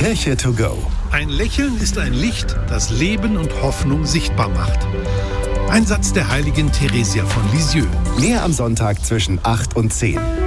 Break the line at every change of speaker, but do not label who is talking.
Kirche to go.
Ein Lächeln ist ein Licht, das Leben und Hoffnung sichtbar macht. Ein Satz der heiligen Theresia von Lisieux.
Mehr am Sonntag zwischen 8 und 10.